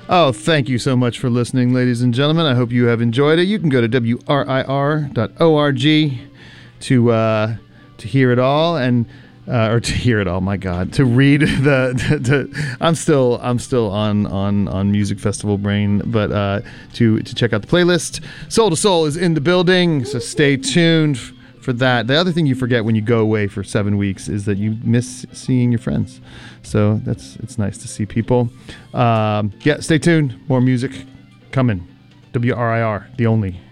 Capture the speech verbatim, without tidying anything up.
Oh, thank you so much for listening, ladies and gentlemen. I hope you have enjoyed it. You can go to W R I R dot org to uh, to hear it all and uh, or to hear it all. My God, to read the. To, to, I'm still I'm still on on on Music Festival brain, but uh, to to check out the playlist. Soul to Soul is in the building, so stay tuned for that. The other thing you forget when you go away for seven weeks is that you miss seeing your friends. So that's it's nice to see people. Um, yeah, stay tuned. More music coming. W R I R, the only